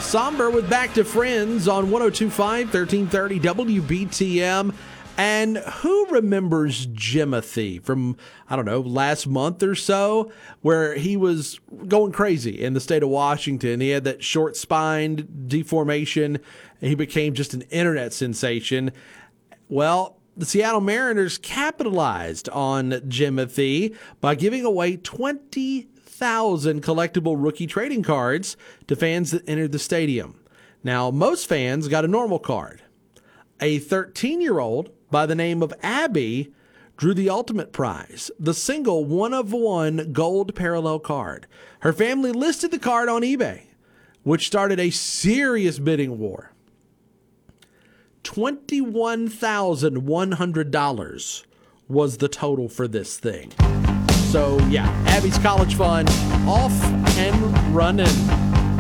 Somber with Back to Friends on 102.5, 1330 WBTM. And who remembers Jimothy from, last month or so, where he was going crazy in the state of Washington? He had that short spine deformation, and he became just an internet sensation. Well, the Seattle Mariners capitalized on Jimothy by giving away 20,000 collectible rookie trading cards to fans that entered the stadium. Now, most fans got a normal card. A 13-year-old by the name of Abby drew the ultimate prize, the single one-of-one gold parallel card. Her family listed the card on eBay, which started a serious bidding war. $21,100 was the total for this thing. So, yeah, Abby's college fund off and running.